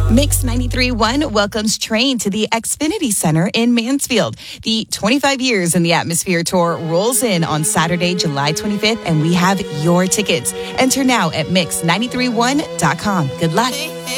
Mix 93.1 welcomes Train to the Xfinity Center in Mansfield. The 25 Years in the Atmosphere Tour rolls in on Saturday, July 25th, and we have your tickets. Enter now at mix931.com. Good luck.